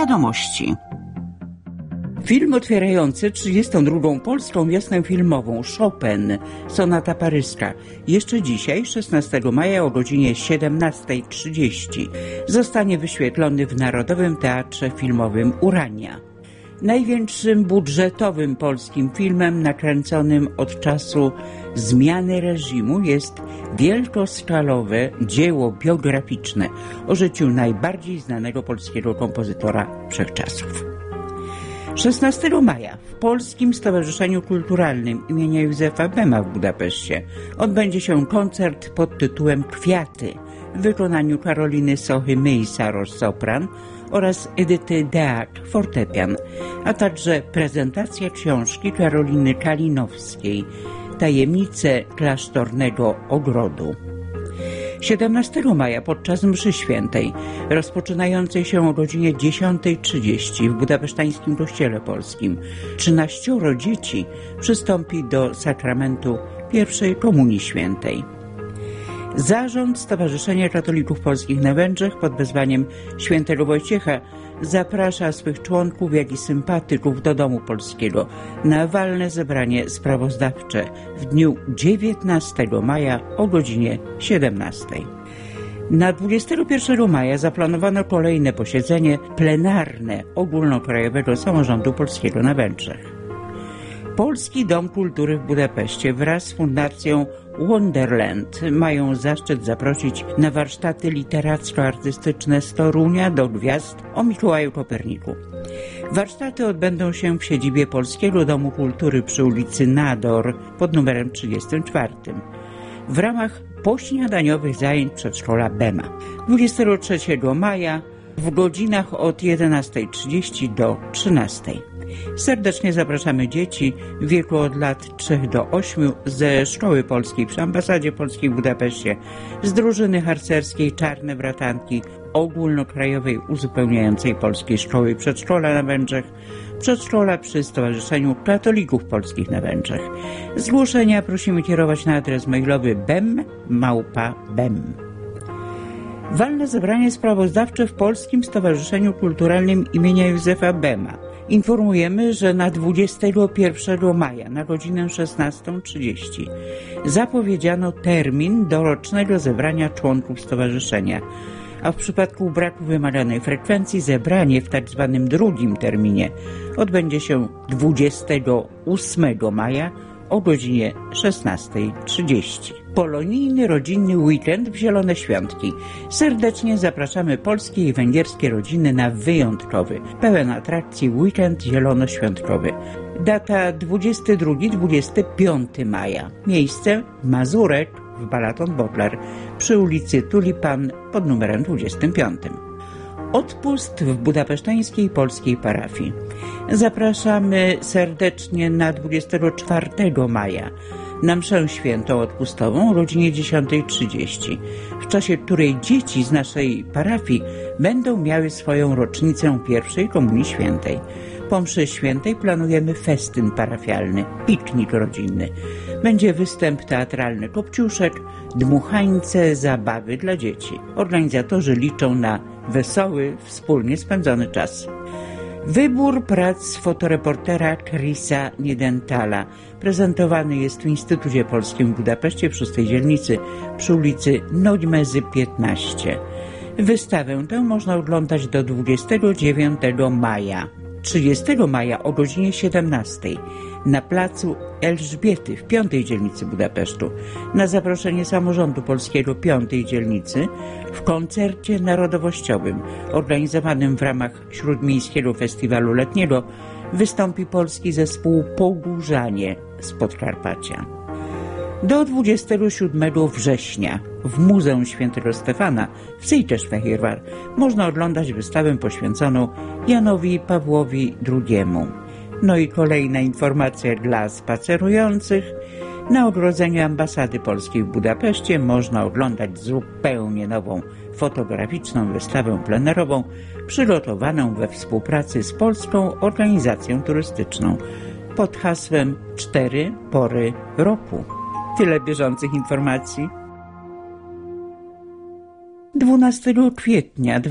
Wiadomości. Film otwierający 32. Polską wiosnę filmową Chopin, sonata paryska, jeszcze dzisiaj, 16 maja o godzinie 17:30, zostanie wyświetlony w Narodowym Teatrze Filmowym Urania. Największym budżetowym polskim filmem nakręconym od czasu zmiany reżimu jest wielkoskalowe dzieło biograficzne o życiu najbardziej znanego polskiego kompozytora wszechczasów. 16 maja w Polskim Stowarzyszeniu Kulturalnym imienia Józefa Bema w Budapeszcie odbędzie się koncert pod tytułem Kwiaty w wykonaniu Karoliny Sochy-Myj-Sarosz sopran oraz Edyty Deak fortepian, a także prezentacja książki Karoliny Kalinowskiej Tajemnice klasztornego ogrodu. 17 maja podczas mszy świętej, rozpoczynającej się o godzinie 10:30 w budapesztańskim kościele polskim, 13 dzieci przystąpi do sakramentu pierwszej komunii świętej. Zarząd Stowarzyszenia Katolików Polskich na Węgrzech pod wezwaniem świętego Wojciecha zaprasza swych członków, jak i sympatyków do Domu Polskiego na walne zebranie sprawozdawcze w dniu 19 maja o godzinie 17. Na 21 maja zaplanowano kolejne posiedzenie plenarne Ogólnokrajowego Samorządu Polskiego na Węgrzech. Polski Dom Kultury w Budapeszcie wraz z Fundacją Wonderland mają zaszczyt zaprosić na warsztaty literacko-artystyczne z Torunia do Gwiazd o Mikołaju Koperniku. Warsztaty odbędą się w siedzibie Polskiego Domu Kultury przy ulicy Nador pod numerem 34 w ramach pośniadaniowych zajęć przedszkola Bema. 23 maja w godzinach od 11:30 do 13:00. Serdecznie zapraszamy dzieci w wieku od lat 3 do 8 ze Szkoły Polskiej przy Ambasadzie Polskiej w Budapeszcie, z drużyny harcerskiej Czarne Bratanki, ogólnokrajowej uzupełniającej Polskiej Szkoły Przedszkola na Węgrzech, przedszkola przy Stowarzyszeniu Katolików Polskich na Węgrzech. Zgłoszenia prosimy kierować na adres mailowy bem@bem. Walne zebranie sprawozdawcze w Polskim Stowarzyszeniu Kulturalnym imienia Józefa Bema. Informujemy, że na 21 maja na godzinę 16:30 zapowiedziano termin do rocznego zebrania członków stowarzyszenia, a w przypadku braku wymaganej frekwencji zebranie w tzw. drugim terminie odbędzie się 28 maja o godzinie 16:30. Polonijny rodzinny weekend w Zielone Świątki. Serdecznie zapraszamy polskie i węgierskie rodziny na wyjątkowy, pełen atrakcji weekend zielonoświątkowy. Data 22-25 maja. Miejsce Mazurek w Balaton Bodler przy ulicy Tulipan pod numerem 25. Odpust w budapesztańskiej polskiej parafii. Zapraszamy serdecznie na 24 maja na mszę świętą odpustową o godzinie 10:30, w czasie której dzieci z naszej parafii będą miały swoją rocznicę pierwszej komunii świętej. Po mszy świętej planujemy festyn parafialny, piknik rodzinny. Będzie występ teatralny Kopciuszek, dmuchańce, zabawy dla dzieci. Organizatorzy liczą na wesoły, wspólnie spędzony czas. Wybór prac fotoreportera Chrisa Niedentala prezentowany jest w Instytucie Polskim w Budapeszcie w 6 dzielnicy przy ulicy Noćmezy 15. Wystawę tę można oglądać do 29 maja. 30 maja o godzinie 17 na placu Elżbiety w 5 dzielnicy Budapesztu na zaproszenie Samorządu Polskiego 5 dzielnicy w koncercie narodowościowym organizowanym w ramach Śródmiejskiego Festiwalu Letniego wystąpi polski zespół Pogórzanie z Podkarpacia. Do 27 września w Muzeum Świętego Stefana w Székesfehérvár można oglądać wystawę poświęconą Janowi Pawłowi II. No i kolejna informacja dla spacerujących. Na ogrodzeniu Ambasady Polskiej w Budapeszcie można oglądać zupełnie nową fotograficzną wystawę plenerową przygotowaną we współpracy z Polską Organizacją Turystyczną pod hasłem 4 pory roku. Tyle bieżących informacji. 12 kwietnia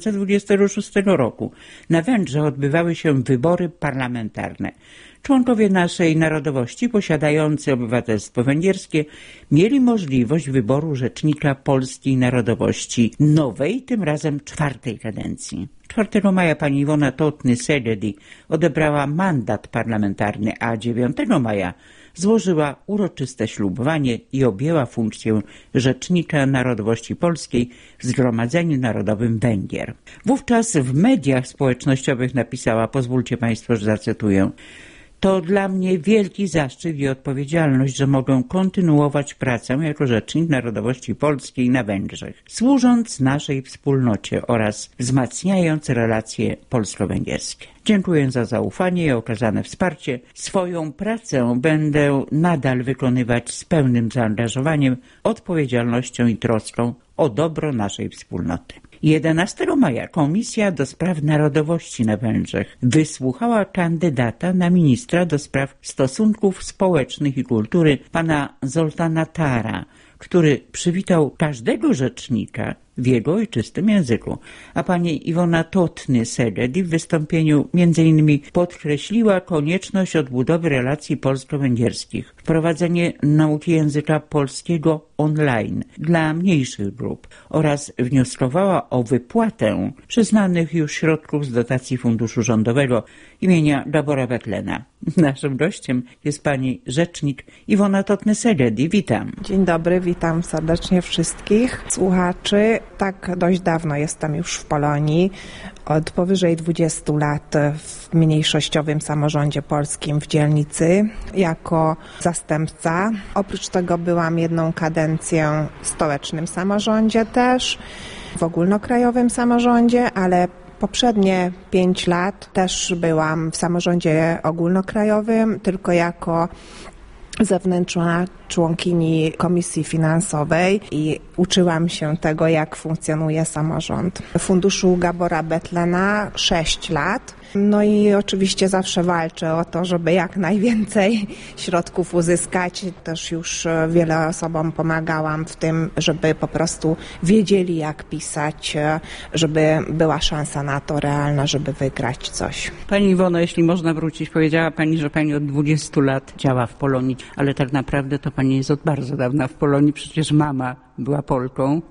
2026 roku na Węgrzech odbywały się wybory parlamentarne. Członkowie naszej narodowości posiadający obywatelstwo węgierskie mieli możliwość wyboru rzecznika polskiej narodowości nowej, tym razem 4. kadencji. 4 maja pani Iwona Totny-Szegedi odebrała mandat parlamentarny, a 9 maja złożyła uroczyste ślubowanie i objęła funkcję rzecznika narodowości polskiej w Zgromadzeniu Narodowym Węgier. Wówczas w mediach społecznościowych napisała, pozwólcie państwo, że zacytuję: to dla mnie wielki zaszczyt i odpowiedzialność, że mogę kontynuować pracę jako rzecznik narodowości polskiej na Węgrzech, służąc naszej wspólnocie oraz wzmacniając relacje polsko-węgierskie. Dziękuję za zaufanie i okazane wsparcie. Swoją pracę będę nadal wykonywać z pełnym zaangażowaniem, odpowiedzialnością i troską o dobro naszej wspólnoty. 11 maja Komisja do Spraw Narodowości na Węgrzech wysłuchała kandydata na ministra do spraw stosunków społecznych i kultury, pana Zoltana Tara, który przywitał każdego rzecznika w jego ojczystym języku. A pani Iwona Totny-Szegedi w wystąpieniu m.in. podkreśliła konieczność odbudowy relacji polsko-węgierskich, wprowadzenie nauki języka polskiego online dla mniejszych grup oraz wnioskowała o wypłatę przyznanych już środków z dotacji Funduszu Rządowego imienia Gabora Betlena. Naszym gościem jest pani rzecznik Iwona Totny-Szegedi. Witam. Dzień dobry, witam serdecznie wszystkich słuchaczy. Tak, dość dawno jestem już w Polonii, od powyżej 20 lat w mniejszościowym samorządzie polskim w dzielnicy jako zastępca. Oprócz tego byłam 1 kadencję w stołecznym samorządzie też, w ogólnokrajowym samorządzie, ale poprzednie 5 lat też byłam w samorządzie ogólnokrajowym, tylko jako zewnętrzna członkini Komisji Finansowej i uczyłam się tego, jak funkcjonuje samorząd. W funduszu Gabora Betlena 6 lat. No i oczywiście zawsze walczę o to, żeby jak najwięcej środków uzyskać. Też już wiele osobom pomagałam w tym, żeby po prostu wiedzieli, jak pisać, żeby była szansa na to realna, żeby wygrać coś. Pani Iwono, jeśli można wrócić, powiedziała pani, że pani od 20 lat działa w Polonii, ale tak naprawdę to pani jest od bardzo dawna w Polonii, przecież mama była Polką.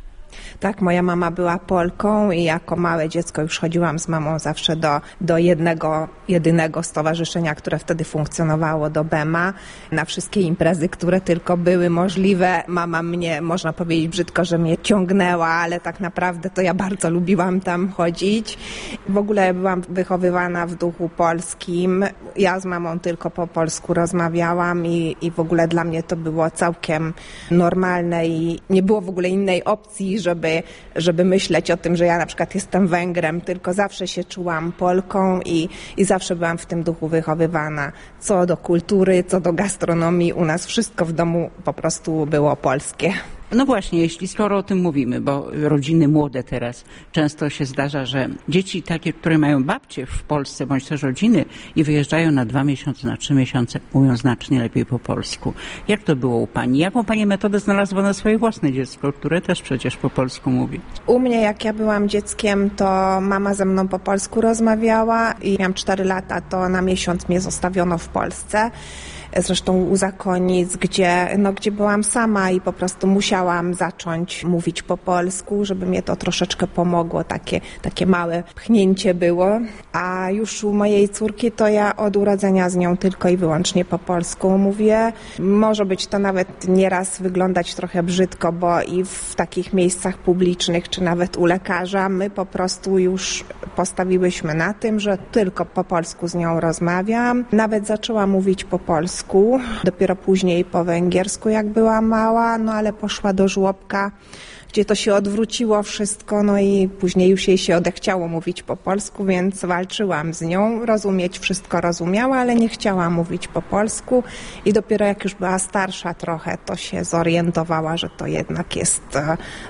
Tak, moja mama była Polką i jako małe dziecko już chodziłam z mamą zawsze do jedynego stowarzyszenia, które wtedy funkcjonowało, do BEMA, na wszystkie imprezy, które tylko były możliwe. Mama mnie, można powiedzieć brzydko, że mnie ciągnęła, ale tak naprawdę to ja bardzo lubiłam tam chodzić. W ogóle byłam wychowywana w duchu polskim. Ja z mamą tylko po polsku rozmawiałam i w ogóle dla mnie to było całkiem normalne i nie było w ogóle innej opcji, żeby myśleć o tym, że ja na przykład jestem Węgrem, tylko zawsze się czułam Polką i zawsze byłam w tym duchu wychowywana. Co do kultury, co do gastronomii, u nas wszystko w domu po prostu było polskie. No właśnie, skoro o tym mówimy, bo rodziny młode teraz, często się zdarza, że dzieci takie, które mają babcie w Polsce, bądź też rodziny i wyjeżdżają na 2 miesiące, na 3 miesiące, mówią znacznie lepiej po polsku. Jak to było u pani? Jaką pani metodę znalazła na swoje własne dziecko, które też przecież po polsku mówi? U mnie, jak ja byłam dzieckiem, to mama ze mną po polsku rozmawiała i miałam 4 lata, to na miesiąc mnie zostawiono w Polsce. Zresztą u Zakonic, gdzie byłam sama i po prostu musiałam zacząć mówić po polsku, żeby mnie to troszeczkę pomogło, takie małe pchnięcie było. A już u mojej córki to ja od urodzenia z nią tylko i wyłącznie po polsku mówię. Może być to nawet nieraz wyglądać trochę brzydko, bo i w takich miejscach publicznych, czy nawet u lekarza, my po prostu już postawiłyśmy na tym, że tylko po polsku z nią rozmawiam. Nawet zaczęłam mówić po polsku. Dopiero później po węgiersku, jak była mała, no ale poszła do żłobka, gdzie to się odwróciło wszystko, no i później już jej się odechciało mówić po polsku, więc walczyłam z nią. Rozumieć wszystko rozumiała, ale nie chciała mówić po polsku i dopiero jak już była starsza trochę, to się zorientowała, że to jednak jest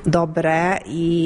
dobre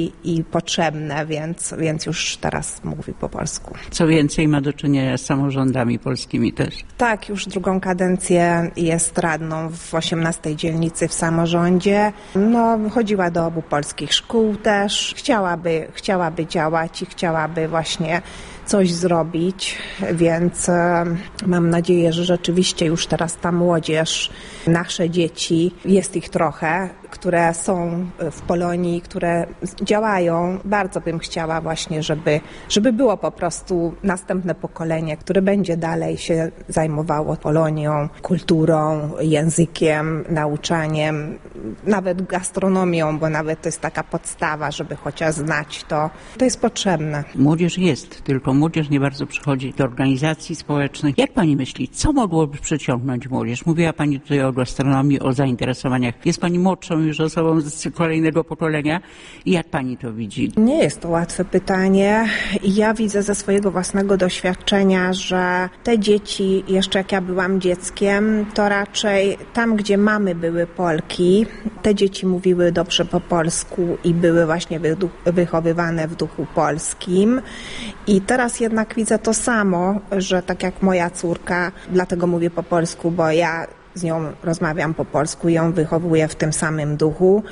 i potrzebne, więc już teraz mówi po polsku. Co więcej, ma do czynienia z samorządami polskimi też. Tak, już 2. kadencję jest radną w 18. dzielnicy w samorządzie. No, chodziła do obu polskich szkół też. Chciałaby działać i chciałaby właśnie coś zrobić, więc mam nadzieję, że rzeczywiście już teraz ta młodzież, nasze dzieci, jest ich trochę, które są w Polonii, które działają. Bardzo bym chciała właśnie, żeby było po prostu następne pokolenie, które będzie dalej się zajmowało Polonią, kulturą, językiem, nauczaniem, nawet gastronomią, bo nawet to jest taka podstawa, żeby chociaż znać to. To jest potrzebne. Młodzież jest, tylko młodzież nie bardzo przychodzi do organizacji społecznych. Jak pani myśli, co mogłoby przyciągnąć młodzież? Mówiła pani tutaj o gastronomii, o zainteresowaniach. Jest pani młodszą już osobą z kolejnego pokolenia. I jak pani to widzi? Nie jest to łatwe pytanie. Ja widzę ze swojego własnego doświadczenia, że te dzieci, jeszcze jak ja byłam dzieckiem, to raczej tam, gdzie mamy były Polki, te dzieci mówiły dobrze po polsku i były właśnie wychowywane w duchu polskim. I teraz jednak widzę to samo, że tak jak moja córka, dlatego mówię po polsku, bo ja z nią rozmawiam po polsku i ją wychowuję w tym samym duchu,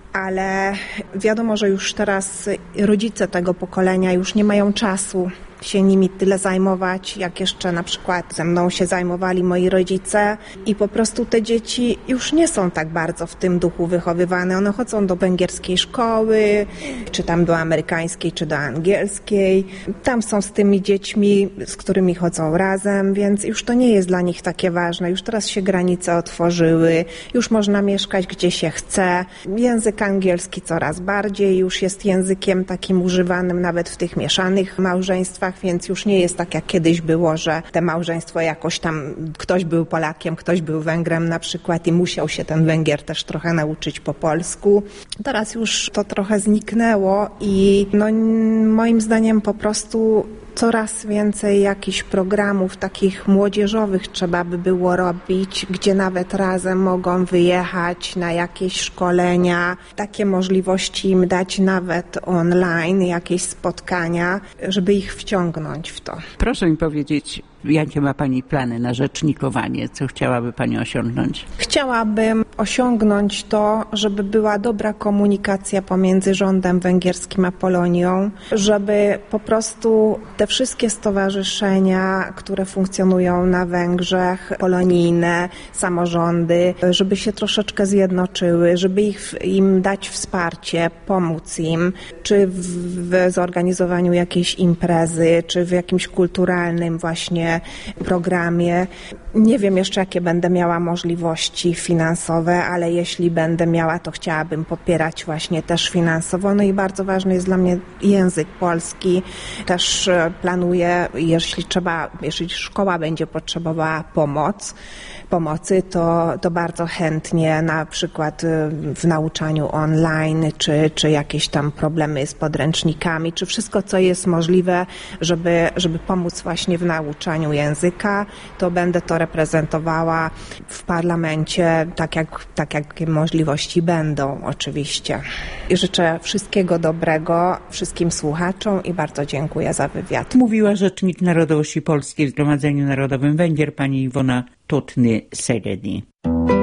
ale wiadomo, że już teraz rodzice tego pokolenia już nie mają czasu się nimi tyle zajmować, jak jeszcze na przykład ze mną się zajmowali moi rodzice i po prostu te dzieci już nie są tak bardzo w tym duchu wychowywane. One chodzą do węgierskiej szkoły, czy tam do amerykańskiej, czy do angielskiej. Tam są z tymi dziećmi, z którymi chodzą razem, więc już to nie jest dla nich takie ważne. Już teraz się granice otworzyły, już można mieszkać gdzie się chce. Język angielski coraz bardziej już jest językiem takim używanym nawet w tych mieszanych małżeństwach, więc już nie jest tak jak kiedyś było, że te małżeństwo jakoś tam, ktoś był Polakiem, ktoś był Węgrem na przykład i musiał się ten Węgier też trochę nauczyć po polsku. Teraz już to trochę zniknęło i moim zdaniem po prostu coraz więcej jakichś programów takich młodzieżowych trzeba by było robić, gdzie nawet razem mogą wyjechać na jakieś szkolenia, takie możliwości im dać nawet online, jakieś spotkania, żeby ich wciągnąć w to. Proszę mi powiedzieć, jakie ma pani plany na rzecznikowanie? Co chciałaby pani osiągnąć? Chciałabym osiągnąć to, żeby była dobra komunikacja pomiędzy rządem węgierskim a Polonią, żeby po prostu te wszystkie stowarzyszenia, które funkcjonują na Węgrzech, polonijne, samorządy, żeby się troszeczkę zjednoczyły, żeby im dać wsparcie, pomóc im, czy w zorganizowaniu jakiejś imprezy, czy w jakimś kulturalnym właśnie programie. Nie wiem jeszcze, jakie będę miała możliwości finansowe, ale jeśli będę miała, to chciałabym popierać właśnie też finansowo. No i bardzo ważny jest dla mnie język polski. Też planuję, jeśli szkoła będzie potrzebowała pomocy, to bardzo chętnie na przykład w nauczaniu online, czy jakieś tam problemy z podręcznikami, czy wszystko, co jest możliwe, żeby pomóc właśnie w nauczaniu języka, to będę to reprezentowała w parlamencie, tak jak możliwości będą oczywiście. I życzę wszystkiego dobrego wszystkim słuchaczom i bardzo dziękuję za wywiad. Mówiła rzecznik Narodowości Polskiej w Zgromadzeniu Narodowym Węgier, pani Iwona Tutny-Szegedi.